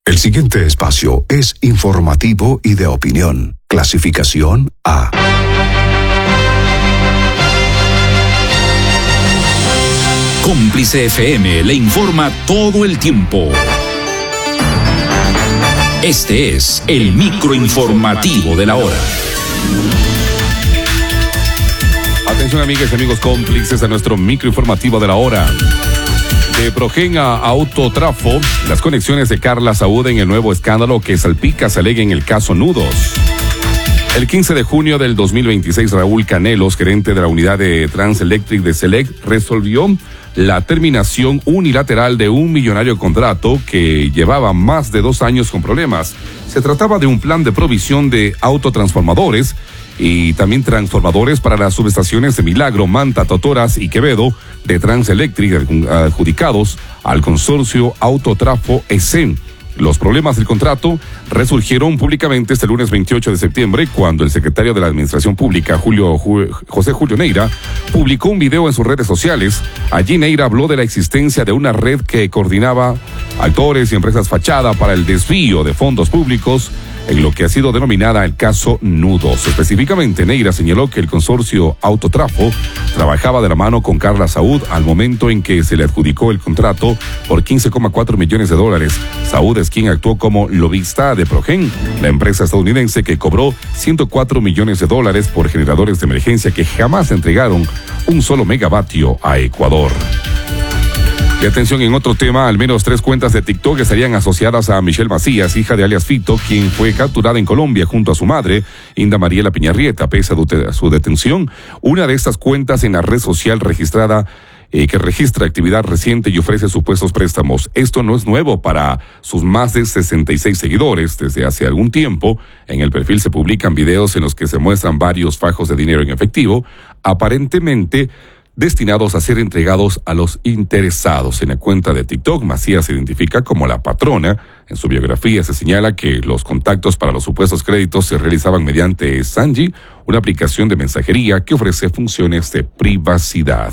El siguiente espacio es informativo y de opinión. Clasificación A. Cómplice FM le informa todo el tiempo. Este es el microinformativo de la hora. Atención, amigas y amigos cómplices a nuestro microinformativo de la hora. De Progen a Autotrafo, las conexiones de Carla Saúd en el nuevo escándalo que salpica se alega en el caso Nudos. El 15 de junio del 2026, Raúl Canelos, gerente de la unidad de Transelectric de Select, resolvió la terminación unilateral de un millonario contrato que llevaba más de 2 años con problemas. Se trataba de un plan de provisión de autotransformadores y también transformadores para las subestaciones de Milagro, Manta, Totoras y Quevedo de Transelectric adjudicados al consorcio Autotrafo ESEN. Los problemas del contrato resurgieron públicamente este lunes 28 de septiembre cuando el secretario de la Administración Pública, José Julio Neira, publicó un video en sus redes sociales. Allí Neira habló de la existencia de una red que coordinaba actores y empresas fachada para el desvío de fondos públicos en lo que ha sido denominada el caso Nudos. Específicamente, Neira señaló que el consorcio Autotrafo trabajaba de la mano con Carla Saúd al momento en que se le adjudicó el contrato por $15,4 millones. Saúd es quien actuó como lobista de Progen, la empresa estadounidense que cobró $104 millones por generadores de emergencia que jamás entregaron un solo megavatio a Ecuador. Y atención, en otro tema, al menos 3 cuentas de TikTok estarían asociadas a Michelle Macías, hija de alias Fito, quien fue capturada en Colombia junto a su madre, Inda Mariela Piñarrieta. Pese a su detención, una de estas cuentas en la red social que registra actividad reciente y ofrece supuestos préstamos. Esto no es nuevo para sus más de 66 seguidores. Desde hace algún tiempo, en el perfil se publican videos en los que se muestran varios fajos de dinero en efectivo, aparentemente destinados a ser entregados a los interesados. En la cuenta de TikTok, Macías se identifica como la patrona. En su biografía se señala que los contactos para los supuestos créditos se realizaban mediante Sanji, una aplicación de mensajería que ofrece funciones de privacidad.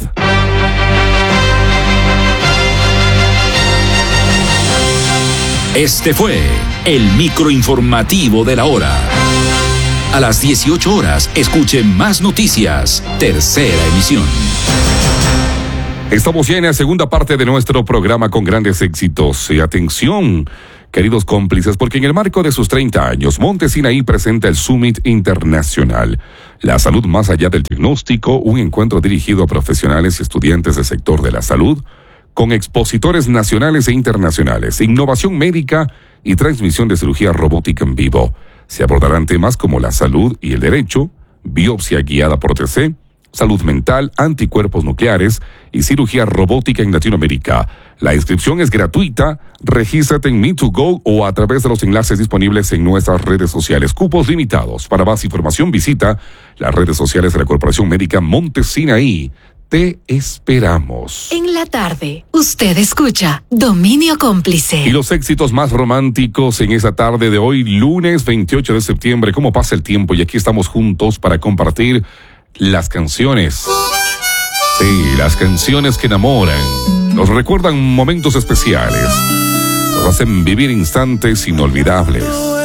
Este fue el microinformativo de la hora. A las 18 horas, escuche más noticias. Tercera emisión. Estamos ya en la segunda parte de nuestro programa con grandes éxitos. Y atención, queridos cómplices, porque en el marco de sus 30 años, Monte Sinaí presenta el Summit Internacional. La salud más allá del diagnóstico, un encuentro dirigido a profesionales y estudiantes del sector de la salud, con expositores nacionales e internacionales, innovación médica y transmisión de cirugía robótica en vivo. Se abordarán temas como la salud y el derecho, biopsia guiada por TC, salud mental, anticuerpos nucleares y cirugía robótica en Latinoamérica. La inscripción es gratuita. Regístrate en Me2Go o a través de los enlaces disponibles en nuestras redes sociales. Cupos limitados. Para más información visita las redes sociales de la Corporación Médica Monte Sinaí. Te esperamos. En la tarde, usted escucha Dominio Cómplice. Y los éxitos más románticos en esa tarde de hoy, lunes 28 de septiembre. ¿Cómo pasa el tiempo? Y aquí estamos juntos para compartir las canciones. Sí, las canciones que enamoran. Nos recuerdan momentos especiales. Nos hacen vivir instantes inolvidables.